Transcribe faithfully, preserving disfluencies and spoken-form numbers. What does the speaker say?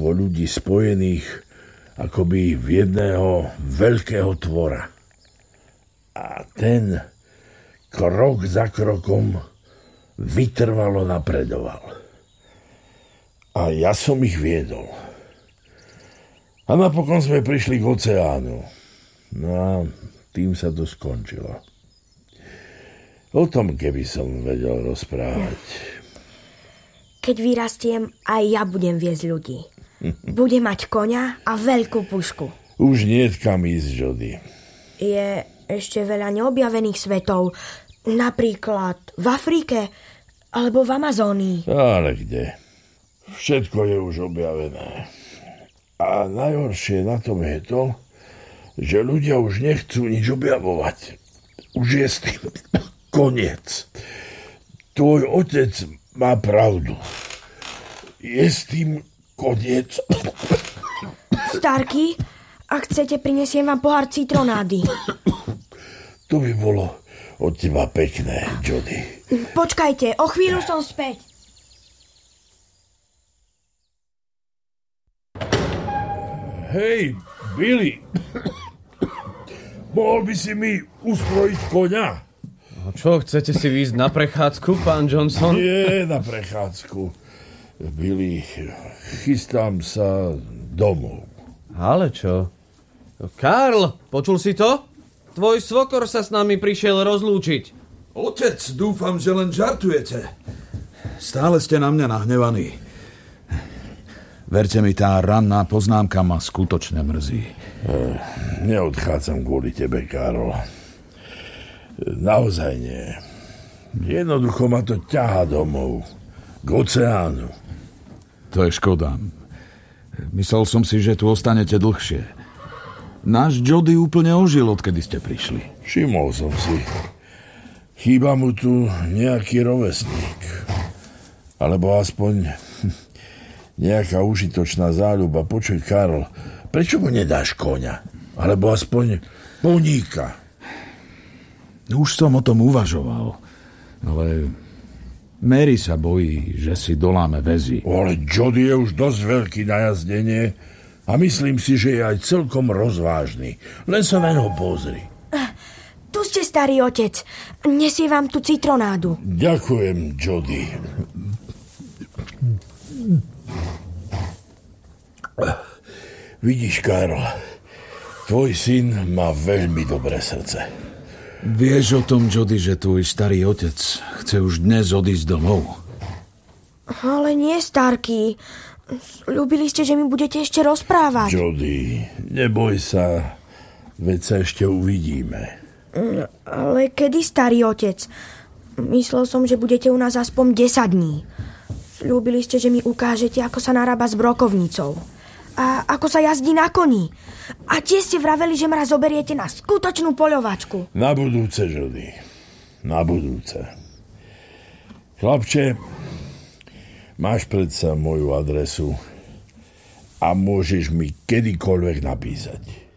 množstvo ľudí spojených akoby v jedného veľkého tvora. A ten krok za krokom vytrvalo napredoval. A ja som ich viedol. A napokon sme prišli k oceánu. No a tým sa to skončilo. O tom, keby som vedel rozprávať. Keď vyrastiem, aj ja budem viesť ľudí. Budem mať koňa a veľkú pušku. Už niet kam ísť, Jody. Je ešte veľa neobjavených svetov. Napríklad v Afrike alebo v Amazónii. Ale kde? Všetko je už objavené. A najhoršie na tom je to, že ľudia už nechcú nič objavovať. Už je s tým koniec. Tvoj otec má pravdu. Je s tým koniec. Starky, ak chcete, prinesiem vám pohár citronády. To by bolo od teba pekné, Jody. Počkajte, o chvíľu som späť. Hej, Billy. Mohol by si mi ustrojiť koňa? No čo, chcete si výjsť na prechádzku, pán Johnson? Nie, na prechádzku. Billy, chystám sa domov. Ale čo? Karl, počul si to? Tvoj svokor sa s nami prišiel rozlúčiť. Otec, dúfam, že len žartujete. Stále ste na mňa nahnevaní. Verte mi, tá ranná poznámka ma skutočne mrzí. Neodchádzam kvôli tebe, Karol. Naozaj nie. Jednoducho ma to ťahá domov. K oceánu. To je škoda. Myslel som si, že tu ostanete dlhšie. Náš Jody úplne ožil, odkedy ste prišli. Všimol som si. Chýba mu tu nejaký rovesník. Alebo aspoň nejaká užitočná záľuba. Počuj, Karol, prečo mu nedáš koňa? Alebo aspoň poníka? Už som o tom uvažoval. Ale Mary sa bojí, že si doláme väzy. Ale Jody je už dosť veľký na jazdenie a myslím si, že je aj celkom rozvážny. Len sa na ňo pozri. Tu ste, starý otec. Nesie vám tu citronádu. Ďakujem, Jody. Vidíš, Karol, tvoj syn má veľmi dobré srdce. Vieš o tom, Jody, že tvoj starý otec chce už dnes odísť domov? Ale nie, Starky. Ľúbili ste, že mi budete ešte rozprávať. Jody, neboj sa, veď sa ešte uvidíme. Ale kedy, starý otec? Myslel som, že budete u nás aspoň desať dní. Ľúbili ste, že mi ukážete, ako sa narába s brokovnicou. A ako sa jazdí na koni. A tie ste vraveli, že ma zoberiete na skutočnú poľovačku. Na budúce, Jody. Na budúce. Chlapče, máš predsa moju adresu a môžeš mi kedykoľvek napísať.